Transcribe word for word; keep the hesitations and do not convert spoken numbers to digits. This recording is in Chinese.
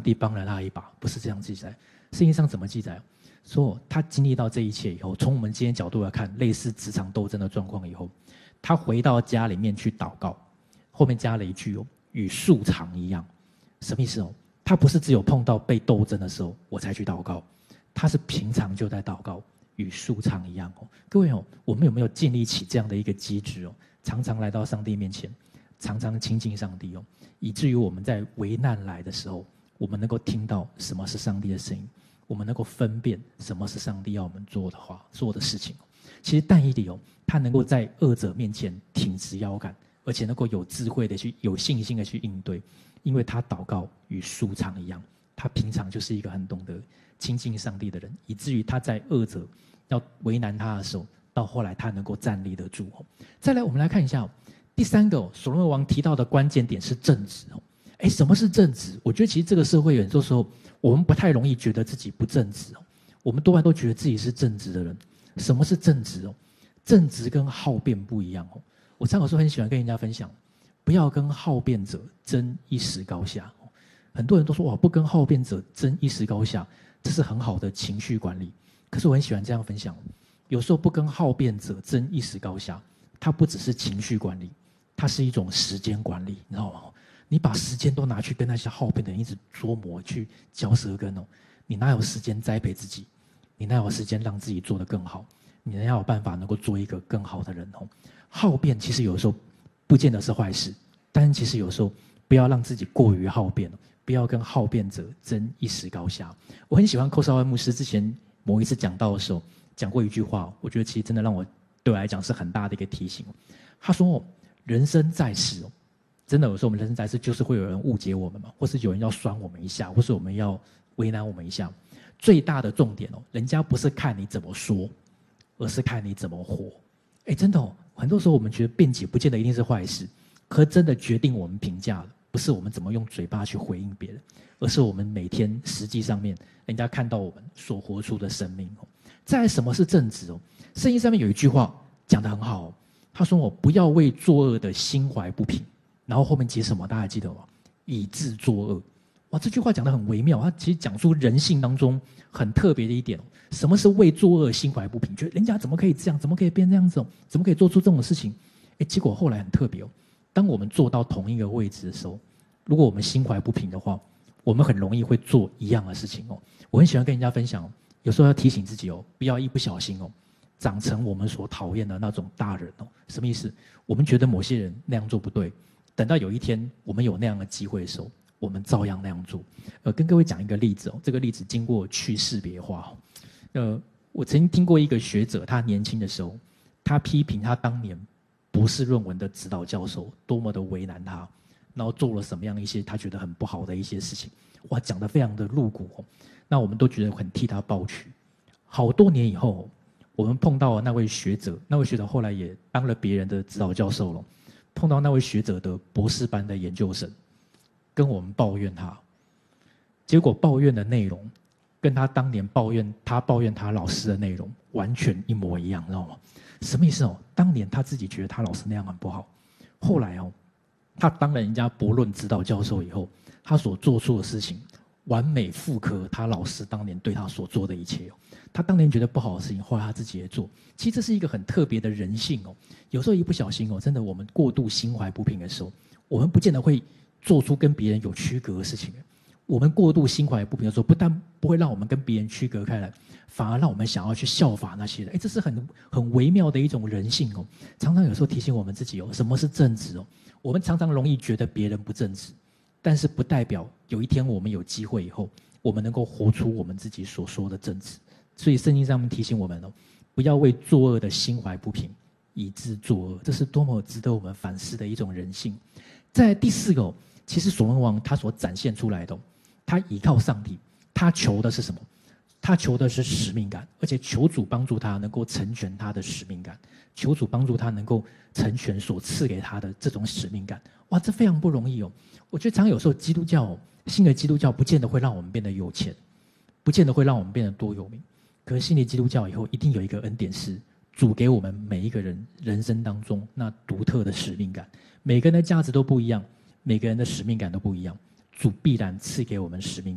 帝帮了他一把，不是这样记载。圣经上怎么记载？说他经历到这一切以后，从我们今天角度来看，类似职场斗争的状况以后，他回到家里面去祷告，后面加了一句哦，与素常一样，什么意思哦？他不是只有碰到被斗争的时候我才去祷告，他是平常就在祷告，与素常一样哦。各位哦，我们有没有建立起这样的一个机制哦？常常来到上帝面前，常常亲近上帝哦，以至于我们在危难来的时候，我们能够听到什么是上帝的声音，我们能够分辨什么是上帝要我们做的话、做的事情。其实但以理哦，他能够在恶者面前挺直腰杆，而且能够有智慧的去、有信心的去应对，因为他祷告与素常一样，他平常就是一个很懂得亲近上帝的人，以至于他在恶者要为难他的时候，到后来他能够站立得住。再来，我们来看一下第三个所罗门王提到的关键点是正直哦。哎，什么是正直？我觉得其实这个社会有很多时候，我们不太容易觉得自己不正直哦，我们多半都觉得自己是正直的人。什么是正直哦？正直跟好辩不一样哦。我常有时候很喜欢跟人家分享，不要跟好辩者争一时高下。很多人都说哇，不跟好辩者争一时高下，这是很好的情绪管理。可是我很喜欢这样分享，有时候不跟好辩者争一时高下，它不只是情绪管理，它是一种时间管理，你知道吗？你把时间都拿去跟那些好辩的人一直琢磨，去嚼舌根哦，你哪有时间栽培自己？你哪有时间让自己做得更好？你哪有办法能够做一个更好的人哦？好辩其实有时候不见得是坏事，但是其实有时候不要让自己过于好辩，不要跟好辩者争一时高下。我很喜欢寇绍恩牧师之前某一次讲道的时候讲过一句话，我觉得其实真的让我对我来讲是很大的一个提醒。他说：“人生在世哦。”真的有时候我们人生在世就是会有人误解我们嘛，或是有人要酸我们一下，或是我们要为难我们一下。最大的重点哦，人家不是看你怎么说，而是看你怎么活。哎，真的哦，很多时候我们觉得辩解不见得一定是坏事，可真的决定我们评价的不是我们怎么用嘴巴去回应别人，而是我们每天实际上面人家看到我们所活出的生命哦。再来，什么是正直哦？圣经上面有一句话讲得很好哦，他说我不要为作恶的心怀不平。然后后面接什么？大家还记得吗？以致作恶。哇，这句话讲得很微妙，它其实讲出人性当中很特别的一点。什么是为作恶心怀不平？觉得人家怎么可以这样？怎么可以变这样子？怎么可以做出这种事情？哎，结果后来很特别哦。当我们做到同一个位置的时候，如果我们心怀不平的话，我们很容易会做一样的事情哦。我很喜欢跟人家分享，有时候要提醒自己哦，不要一不小心哦，长成我们所讨厌的那种大人哦。什么意思？我们觉得某些人那样做不对。等到有一天我们有那样的机会的时候，我们照样那样做。呃，跟各位讲一个例子哦，这个例子经过去识别化。呃，我曾经听过一个学者，他年轻的时候，他批评他当年博士论文的指导教授多么的为难他，然后做了什么样一些他觉得很不好的一些事情。哇，讲得非常的露骨哦。那我们都觉得很替他抱屈。好多年以后，我们碰到了那位学者，那位学者后来也当了别人的指导教授了。碰到那位学者的博士班的研究生，跟我们抱怨他，结果抱怨的内容跟他当年抱怨他抱怨他老师的内容完全一模一样，知道吗？什么意思哦？当年他自己觉得他老师那样很不好，后来哦，他当了人家博论指导教授以后，他所做出的事情完美复刻他老师当年对他所做的一切哦。他当年觉得不好的事情，后来他自己也做。其实这是一个很特别的人性哦。有时候一不小心哦，真的我们过度心怀不平的时候，我们不见得会做出跟别人有区隔的事情。我们过度心怀不平的时候，不但不会让我们跟别人区隔开来，反而让我们想要去效法那些人。哎，这是很很微妙的一种人性哦。常常有时候提醒我们自己哦，什么是正直哦？我们常常容易觉得别人不正直，但是不代表有一天我们有机会以后，我们能够活出我们自己所说的正直。所以圣经上面提醒我们哦，不要为作恶的心怀不平，以致作恶。这是多么值得我们反思的一种人性。在第四个哦，其实所罗门王他所展现出来的哦，他依靠上帝，他求的是什么？他求的是使命感，而且求主帮助他能够成全他的使命感，求主帮助他能够成全所赐给他的这种使命感。哇，这非常不容易哦。我觉得常有时候基督教哦，信的基督教不见得会让我们变得有钱，不见得会让我们变得多有名。可是信了基督教以后，一定有一个恩典是主给我们每一个人人生当中那独特的使命感。每个人的价值都不一样，每个人的使命感都不一样，主必然赐给我们使命感。